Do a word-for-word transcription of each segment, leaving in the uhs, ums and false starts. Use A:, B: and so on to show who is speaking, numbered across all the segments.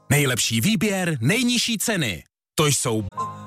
A: Nejlepší výběr, nejnižší ceny. To jsou...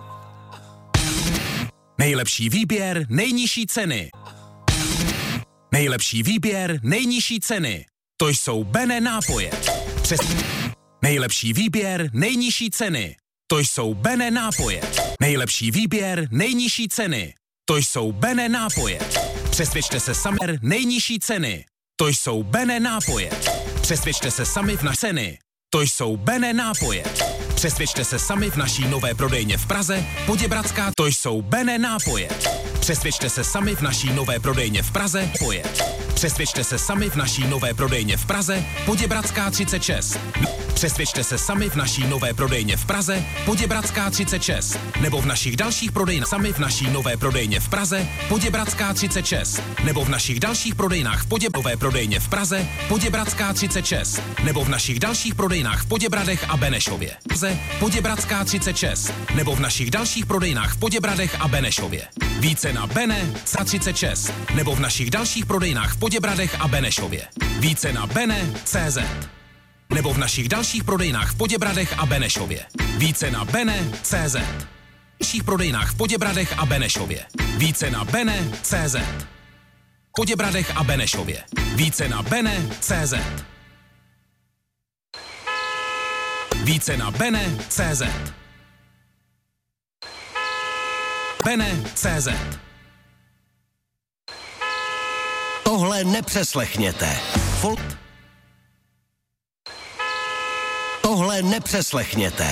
A: Nejlepší výběr, nejnižší ceny. Nejlepší výběr, nejnižší ceny. To jsou Bene nápoje. Přes... Nejlepší výběr, nejnižší ceny. To jsou Bene nápoje. Nejlepší výběr, nejnižší ceny. To jsou Bene nápoje. Přesvědčte se sami, nejnižší ceny. To jsou Bene nápoje. Přesvědčte se sami v naší ceny. To jsou Bene nápoje. Přesvědčte se sami v naší nové prodejně v Praze, Poděbradská. To jsou Bene nápoje. Přesvědčte se sami v naší nové prodejně v Praze, Poje. Přesvědčte se sami v naší nové prodejně v Praze, Poděbradská třicet šest. Přesvědčte se sami v naší nové prodejně v Praze, Poděbradská třicet šest. Nebo v našich dalších prodejnách sami v naší nové prodejně v Praze, Poděbradská třicet šest. Nebo v našich dalších prodejnách v Poděbové prodejně v Praze, Poděbradská třicet šest. Nebo v našich dalších prodejnách v Poděbradech a Benešově. Praze, Poděbradská třicet šest. Nebo v našich dalších prodejnách v Poděbradech a Benešově. Více na Bene třicet šest. Nebo v našich dalších prodejnách v Poděbradech a Benešově. Více na Bene tečka cé zet. Nebo v našich dalších prodejnách v Poděbradech a Benešově. Více na Bene tečka cé zet. V dalších prodejnách v Poděbradech a Benešově. Více na Bene tečka cé zet. V Poděbradech a Benešově. Více na Bene tečka cé zet. Více na Bene tečka cé zet. Bene tečka cé zet.
B: Tohle nepřeslechněte. Fol- Tohle nepřeslechněte.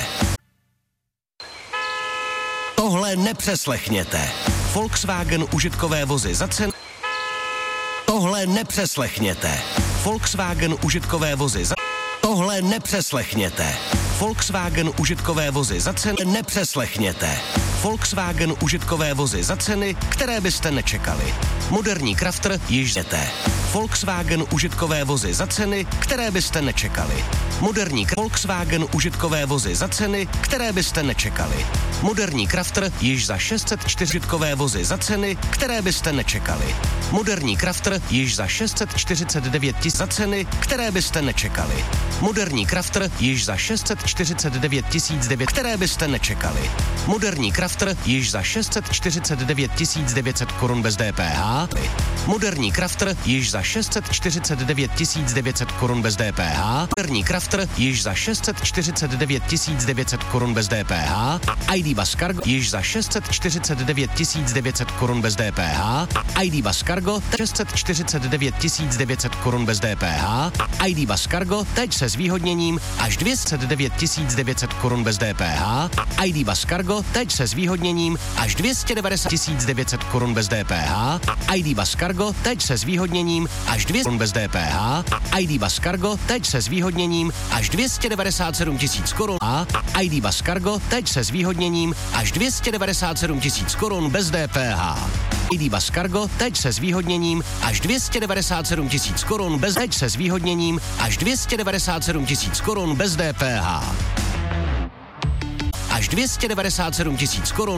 B: Tohle nepřeslechněte. Volkswagen užitkové vozy za cenu. Tohle nepřeslechněte. Volkswagen užitkové vozy za... Tohle nepřeslechněte. Volkswagen užitkové vozy za ceny nepřeslechněte. Volkswagen užitkové vozy za ceny, které byste nečekali. Moderní Crafter již jete. Volkswagen užitkové vozy za ceny, které byste nečekali. Moderní Volkswagen užitkové vozy za ceny, které byste nečekali. Moderní Crafter již za šest set čtyři užitkové vozy za ceny, které byste nečekali. Moderní Crafter již za šest set čtyřicet devět tisíc za ceny, které byste nečekali. Moderní Crafter již za šest set čtyřicet devět tisíc devět, které byste nečekali. Moderní Crafter již za šest set čtyřicet devět tisíc devět set korun bez D P H. Moderní Crafter již za šest set čtyřicet devět tisíc devět set korun bez D P H. Moderní Crafter již za šest set čtyřicet devět tisíc devět set korun bez D P H. A I D Bus Cargo již za šest set čtyřicet devět tisíc devět set korun bez D P H. A I D Bus Cargo šest set čtyřicet devět tisíc devět set korun bez D P H. A I D Bus Cargo teď se zvýhodněním až dvě stě devět tisíc devět set korun bez D P H. A I D Bus Cargo teď se zvýhodněním až dvě stě devadesát tisíc devět set korun bez D P H. A I D Bus Cargo teď se zvýhodněním až dvě stě korun bez D P H. A I D Bus Cargo teď se zvýhodněním až dvě stě devadesát sedm tisíc korun. A I D Bus Cargo teď se zvýhodněním až dvě stě devadesát sedm tisíc korun bez D P H. I D Bus Cargo teď se zvýhodněním až dvě stě devadesát sedm tisíc korun bez teď se zvýhodněním až dvě stě devadesát sedm tisíc korun bez D P H. Až dvě stě devadesát sedm tisíc korun